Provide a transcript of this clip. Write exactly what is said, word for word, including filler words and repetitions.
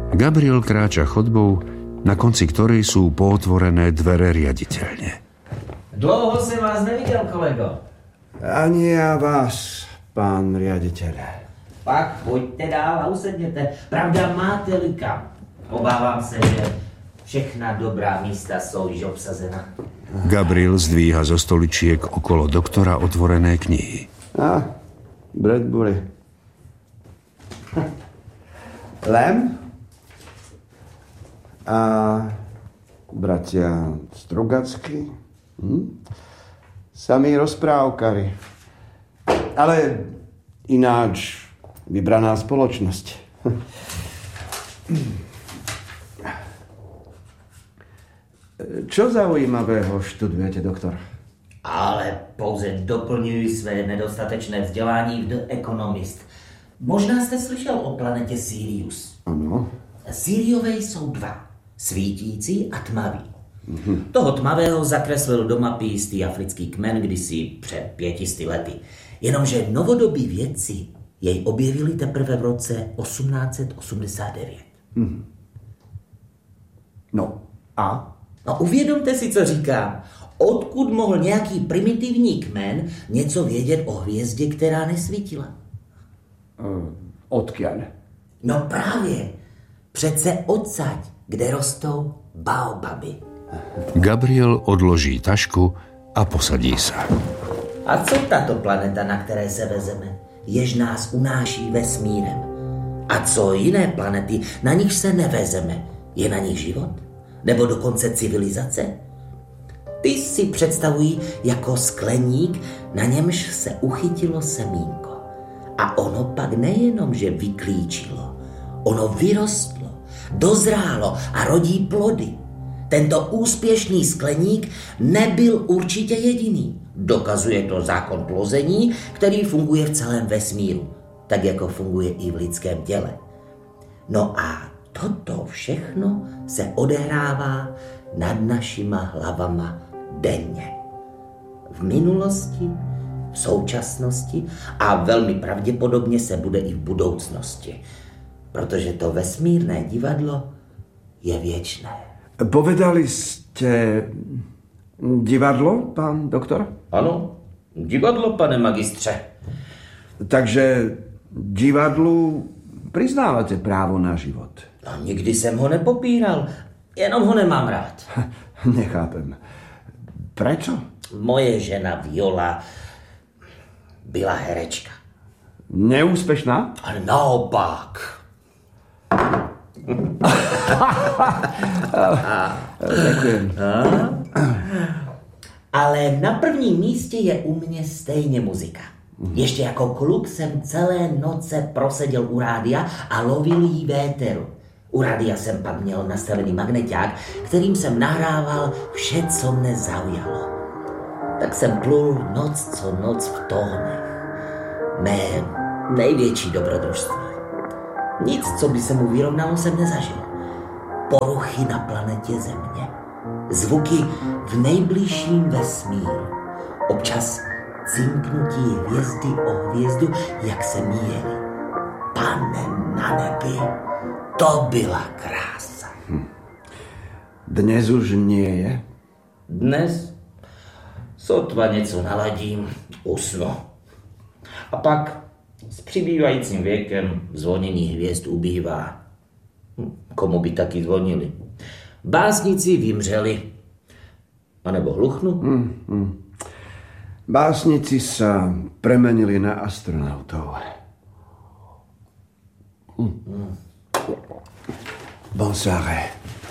Gabriel kráča chodbou, na konci ktorej sú pootvorené dvere riaditeľne. Dlouho jsem vás neviděl, kolego. Ani já vás, pán riaditeľ. Pak pojďte dál a usedněte. Pravda, máte-li kam. Obávám se, že všechna dobrá místa jsou již obsazena. Gabriel zdvíha zo stoličiek okolo doktora otvorené knihy. A, Bradbury. Lem? A bratia Strugacky? Hm? Samí rozprávkari. Ale ináč vybraná spoločnosť. Čo zaujímavého študujete, doktor? Ale pouze doplňuji své nedostatečné vzdělání v The Economist. Možná jste slyšel o planetě Sirius. Ano. Siriové jsou dva. Svítící a tmavý. Mm-hmm. Toho tmavého zakreslil do mapy jistý africký kmen kdysi před pětisty lety. Jenomže novodobí vědci jej objevili teprve v roce osmnáct set osmdesát devět. Mm-hmm. No a? No uvědomte si, co říkám. Odkud mohl nějaký primitivní kmen něco vědět o hvězdě, která nesvítila? Uh, odkiaľ? No právě. Přece odsaď, kde rostou baobaby. Gabriel odloží tašku a posadí sa. A co tato planeta, na které se vezeme, jež nás unáší vesmírem? A co jiné planety, na nich se nevezeme? Je na nich život? Nebo dokonce civilizace? Ty si představují jako skleník, na němž se uchytilo semínko. A ono pak nejenom, že vyklíčilo, ono vyrostlo, dozrálo a rodí plody. Tento úspěšný skleník nebyl určitě jediný. Dokazuje to zákon plození, který funguje v celém vesmíru, tak jako funguje i v lidském těle. No a toto všechno se odehrává nad našima hlavama denně. V minulosti, v současnosti a velmi pravděpodobně se bude i v budoucnosti. Protože to vesmírné divadlo je věčné. Povedali ste divadlo, pán doktor? Ano, divadlo, pane magistře. Takže divadlu priznávate právo na život. No, nikdy jsem ho nepopíral, jenom ho nemám rád. Nechápem. Prečo? Moje žena Viola byla herečka. Neúspešná? Ale naopak. Ďakujem. Ale na prvním místě je u mě stejně muzika. Ještě jako kluk jsem celé noce proseděl u rádia a lovil jí véteru. U rádia jsem pak měl nastavený magneťák, kterým jsem nahrával vše, co mne zaujalo. Tak jsem plul noc co noc v tónech. Mé největší dobrodružství. Nic, co by se mu vyrovnalo, jsem nezažil. Poruchy na planetě Země. Zvuky v nejbližším vesmíru. Občas cinknutí hvězdy o hvězdu, jak se míjeli. Pane na nebi, to byla krása. Hm. Dnes už nie je? Dnes sotva něco naladím, usnu. A pak s přibývajícím věkem zvonění hvězd ubývá. Komu by taky zvonili? Básnici vymřeli. A nebo hluchnu? Mm, mm. Básnici sa premenili na astronautov. Mm. Mm. Bonsoir.